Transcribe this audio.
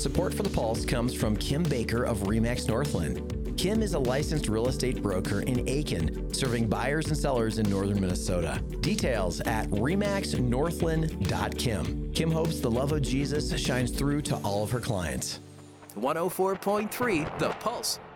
Support for the Pulse comes from Kim Baker of REMAX Northland. Kim is a licensed real estate broker in Aiken, serving buyers and sellers in northern Minnesota. Details at remaxnorthland.kim. Kim hopes the love of Jesus shines through to all of her clients. 104.3 The Pulse.